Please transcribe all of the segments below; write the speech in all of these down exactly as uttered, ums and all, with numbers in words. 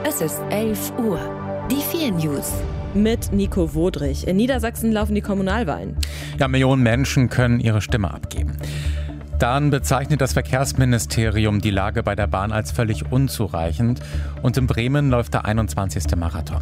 Es ist elf Uhr. Die vier News. Mit Nico Wodrich. In Niedersachsen laufen die Kommunalwahlen. Ja, Millionen Menschen können ihre Stimme abgeben. Dann bezeichnet das Verkehrsministerium die Lage bei der Bahn als völlig unzureichend. Und in Bremen läuft der einundzwanzigste Marathon.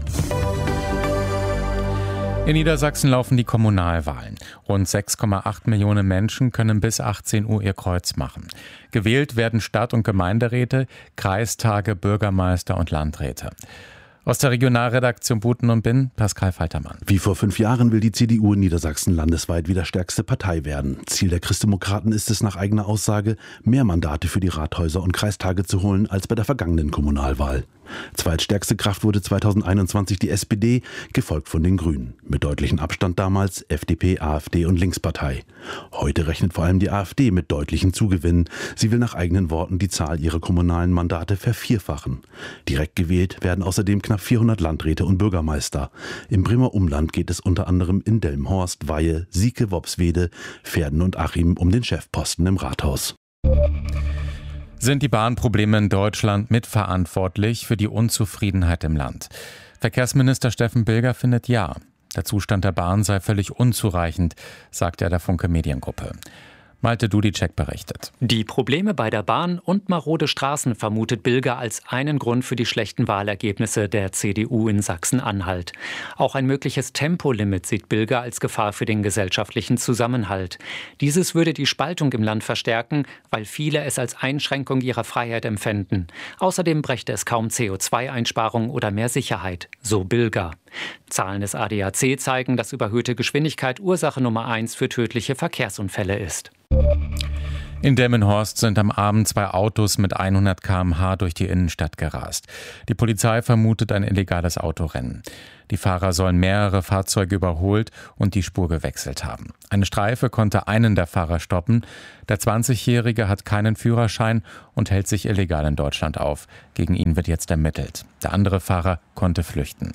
In Niedersachsen laufen die Kommunalwahlen. Rund sechs Komma acht Millionen Menschen können bis achtzehn Uhr ihr Kreuz machen. Gewählt werden Stadt- und Gemeinderäte, Kreistage, Bürgermeister und Landräte. Aus der Regionalredaktion Buten und Bin, Pascal Faltermann. Wie vor fünf Jahren will die C D U in Niedersachsen landesweit wieder stärkste Partei werden. Ziel der Christdemokraten ist es nach eigener Aussage, mehr Mandate für die Rathäuser und Kreistage zu holen als bei der vergangenen Kommunalwahl. Zweitstärkste Kraft wurde zweitausendeinundzwanzig die S P D, gefolgt von den Grünen. Mit deutlichem Abstand damals F D P, AfD und Linkspartei. Heute rechnet vor allem die AfD mit deutlichen Zugewinnen. Sie will nach eigenen Worten die Zahl ihrer kommunalen Mandate vervierfachen. Direkt gewählt werden außerdem knapp vierhundert Landräte und Bürgermeister. Im Bremer Umland geht es unter anderem in Delmenhorst, Weihe, Sieke, Worpswede, Verden und Achim um den Chefposten im Rathaus. Sind die Bahnprobleme in Deutschland mitverantwortlich für die Unzufriedenheit im Land? Verkehrsminister Steffen Bilger findet ja. Der Zustand der Bahn sei völlig unzureichend, sagt er der Funke Mediengruppe. Malte Dudicek berichtet. Die Probleme bei der Bahn und marode Straßen vermutet Bilger als einen Grund für die schlechten Wahlergebnisse der C D U in Sachsen-Anhalt. Auch ein mögliches Tempolimit sieht Bilger als Gefahr für den gesellschaftlichen Zusammenhalt. Dieses würde die Spaltung im Land verstärken, weil viele es als Einschränkung ihrer Freiheit empfänden. Außerdem brächte es kaum C O zwei Einsparung oder mehr Sicherheit, so Bilger. Zahlen des A D A C zeigen, dass überhöhte Geschwindigkeit Ursache Nummer eins für tödliche Verkehrsunfälle ist. In Delmenhorst sind am Abend zwei Autos mit hundert Kilometer pro Stunde durch die Innenstadt gerast. Die Polizei vermutet ein illegales Autorennen. Die Fahrer sollen mehrere Fahrzeuge überholt und die Spur gewechselt haben. Eine Streife konnte einen der Fahrer stoppen. Der zwanzigjährige hat keinen Führerschein und hält sich illegal in Deutschland auf. Gegen ihn wird jetzt ermittelt. Der andere Fahrer konnte flüchten.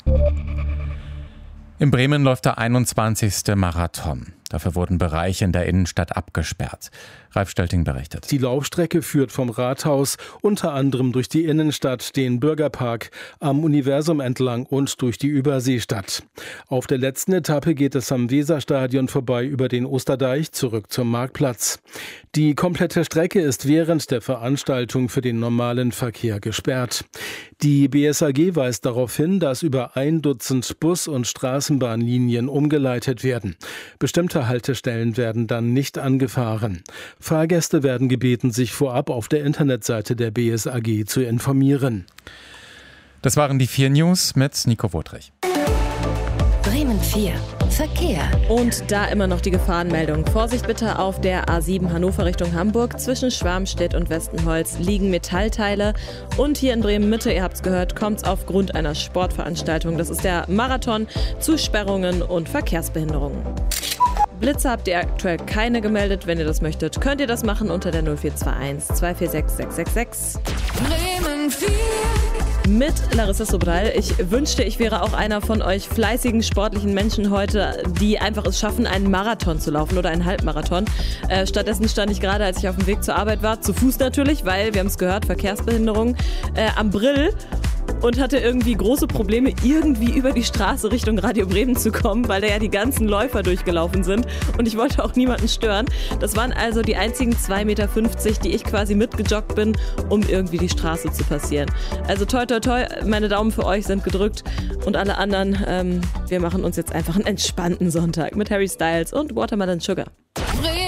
In Bremen läuft der einundzwanzigste Marathon. Dafür wurden Bereiche in der Innenstadt abgesperrt. Ralf Stelting berichtet. Die Laufstrecke führt vom Rathaus unter anderem durch die Innenstadt, den Bürgerpark, am Universum entlang und durch die Überseestadt. Auf der letzten Etappe geht es am Weserstadion vorbei über den Osterdeich zurück zum Marktplatz. Die komplette Strecke ist während der Veranstaltung für den normalen Verkehr gesperrt. Die B S A G weist darauf hin, dass über ein Dutzend Bus- und Straßenbahnlinien umgeleitet werden. Bestimmte Haltestellen werden dann nicht angefahren. Fahrgäste werden gebeten, sich vorab auf der Internetseite der B S A G zu informieren. Das waren die vier News mit Nico Wodrich. Bremen vier. Verkehr. Und da immer noch die Gefahrenmeldung. Vorsicht bitte auf der A sieben Hannover Richtung Hamburg. Zwischen Schwarmstedt und Westenholz liegen Metallteile. Und hier in Bremen Mitte, ihr habt es gehört, kommt es aufgrund einer Sportveranstaltung. Das ist der Marathon zu Sperrungen und Verkehrsbehinderungen. Blitze habt ihr aktuell keine gemeldet. Wenn ihr das möchtet, könnt ihr das machen unter der null vier zwei eins zwei vier sechs sechs sechs sechs. Bremen vier. Mit Larissa Sobral. Ich wünschte, ich wäre auch einer von euch fleißigen, sportlichen Menschen heute, die einfach es schaffen, einen Marathon zu laufen oder einen Halbmarathon. Äh, stattdessen stand ich gerade, als ich auf dem Weg zur Arbeit war, zu Fuß natürlich, weil, wir haben es gehört, Verkehrsbehinderung, äh, am Brill. Und hatte irgendwie große Probleme, irgendwie über die Straße Richtung Radio Bremen zu kommen, weil da ja die ganzen Läufer durchgelaufen sind und ich wollte auch niemanden stören. Das waren also die einzigen zwei Meter fünfzig, die ich quasi mitgejoggt bin, um irgendwie die Straße zu passieren. Also toi toi toi, meine Daumen für euch sind gedrückt und alle anderen, ähm, wir machen uns jetzt einfach einen entspannten Sonntag mit Harry Styles und Watermelon Sugar.